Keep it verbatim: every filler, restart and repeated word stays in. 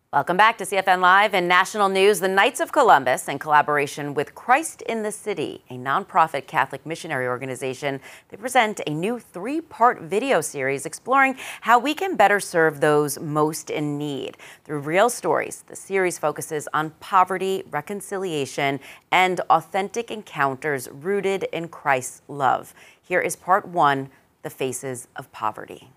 Welcome back to C F N Live and National News. The Knights of Columbus, in collaboration with Christ in the City, a nonprofit Catholic missionary organization, they present a new three-part video series exploring how we can better serve those most in need. Through real stories, the series focuses on poverty, reconciliation, and authentic encounters rooted in Christ's love. Here is part one, The Faces of Poverty.